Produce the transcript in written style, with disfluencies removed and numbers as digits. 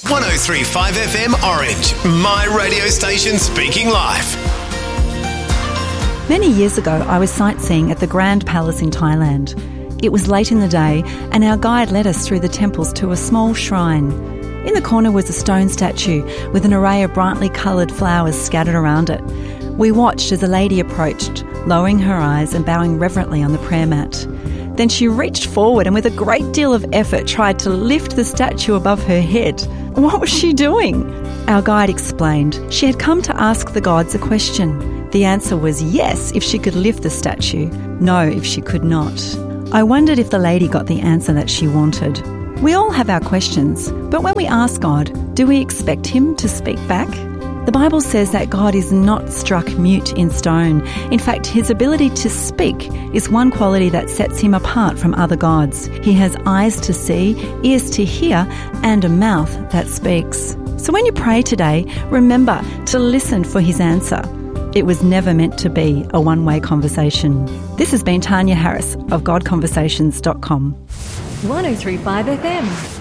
103.5 FM Orange, my radio station speaking life. Many years ago, I was sightseeing at the Grand Palace in Thailand. It was late in the day, and our guide led us through the temples to a small shrine. In the corner was a stone statue with an array of brightly coloured flowers scattered around it. We watched as a lady approached, lowering her eyes and bowing reverently on the prayer mat. Then she reached forward and with a great deal of effort tried to lift the statue above her head. What was she doing? Our guide explained she had come to ask the gods a question. The answer was yes if she could lift the statue, no if she could not. I wondered if the lady got the answer that she wanted. We all have our questions, but when we ask God, do we expect Him to speak back? The Bible says that God is not struck mute in stone. In fact, His ability to speak is one quality that sets Him apart from other gods. He has eyes to see, ears to hear, and a mouth that speaks. So when you pray today, remember to listen for His answer. It was never meant to be a one-way conversation. This has been Tanya Harris of GodConversations.com. 103.5 FM.